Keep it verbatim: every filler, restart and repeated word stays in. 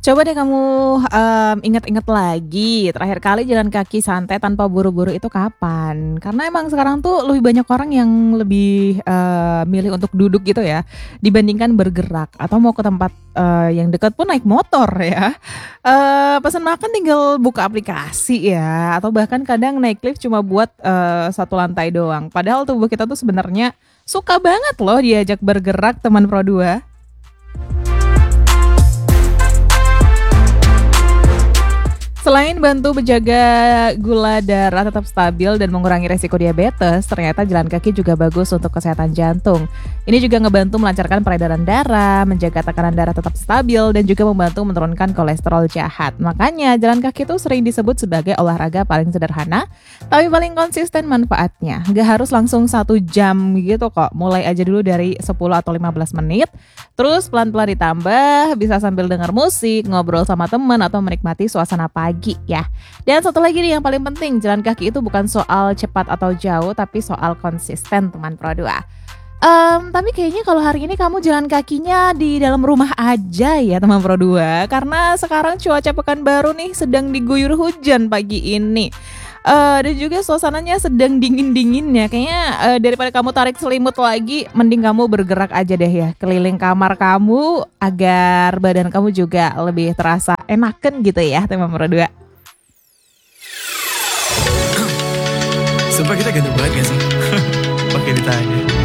Coba deh kamu, mmm, ingat-ingat lagi, terakhir kali jalan kaki santai tanpa buru-buru itu kapan? Karena emang sekarang tuh lebih banyak orang yang lebih, eee, milih untuk duduk gitu ya, dibandingkan bergerak atau mau ke tempat, eee, yang dekat pun naik motor ya. Eee, pesan makan tinggal buka aplikasi ya, atau bahkan kadang naik lift cuma buat, eee, satu lantai doang. Padahal tubuh kita tuh sebenarnya suka banget loh diajak bergerak teman Pro dua. Selain bantu menjaga gula darah tetap stabil dan mengurangi resiko diabetes, ternyata jalan kaki juga bagus untuk kesehatan jantung. Ini juga ngebantu melancarkan peredaran darah, menjaga tekanan darah tetap stabil, dan juga membantu menurunkan kolesterol jahat. Makanya jalan kaki itu sering disebut sebagai olahraga paling sederhana, tapi paling konsisten manfaatnya. Nggak harus langsung satu jam gitu kok, mulai aja dulu dari sepuluh atau lima belas menit, terus pelan-pelan ditambah, bisa sambil dengar musik, ngobrol sama teman, atau menikmati suasana pagi ya. Dan satu lagi nih yang paling penting, jalan kaki itu bukan soal cepat atau jauh, tapi soal konsisten teman Pro dua. Mmm, tapi kayaknya kalau hari ini kamu jalan kakinya di dalam rumah aja ya teman Pro dua, karena sekarang cuaca Pekanbaru nih sedang diguyur hujan pagi ini. Eee, dan juga suasananya sedang dingin-dinginnya, kayaknya, eee, daripada kamu tarik selimut lagi, mending kamu bergerak aja deh ya keliling kamar kamu, agar badan kamu juga lebih terasa enaken gitu ya teman Pro dua. Sumpah kita ganteng banget gak sih? Pakai ditanya.